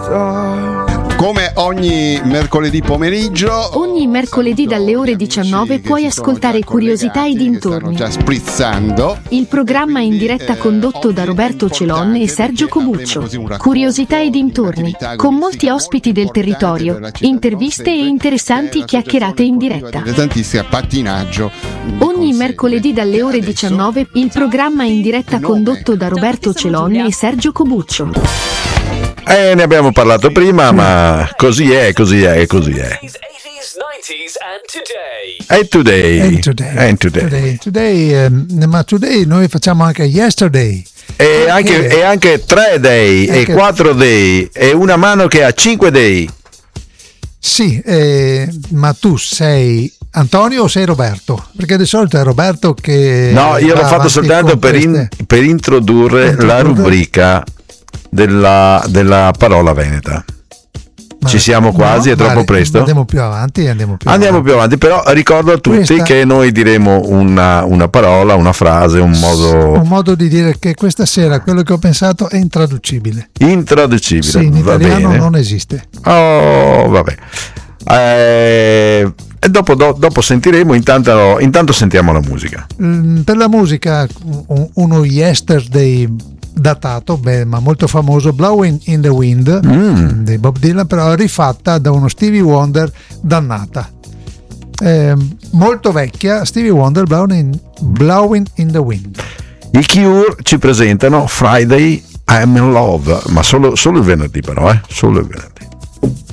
Come ogni mercoledì pomeriggio, Ogni mercoledì dalle ore 19 puoi ascoltare Curiosità e dintorni. Stanno già sprizzando. Il programma in diretta condotto da Roberto Celon e Sergio Cobuccio. Curiosità e dintorni, con molti ospiti del territorio, interviste e interessanti chiacchierate in diretta. Tantissimo pattinaggio. Ogni mercoledì dalle ore 19 il programma in diretta condotto da Roberto Celon e Sergio Cobuccio. Ne abbiamo parlato prima, ma così è. Today. Ma today noi facciamo anche yesterday. E anche 3 day, e 4 day, e una mano che ha 5 day. Sì, ma tu sei Antonio o sei Roberto? Perché di solito è Roberto che... No, io l'ho fatto soltanto per introdurre la rubrica della parola veneta. Ci siamo quasi, è troppo presto. Andiamo più avanti, però ricordo a tutti che noi diremo una parola, una frase, un modo di dire che questa sera quello che ho pensato è intraducibile. Sì, in italiano bene. Non esiste. Oh, vabbè. E dopo sentiremo, intanto sentiamo la musica. Per la musica uno yesterday datato, ma molto famoso, Blowing in the Wind di Bob Dylan, però rifatta da uno Stevie Wonder dannata, molto vecchia. Stevie Wonder, Blowing in the Wind. I Cure ci presentano Friday I'm in Love, ma solo il venerdì, però solo il venerdì.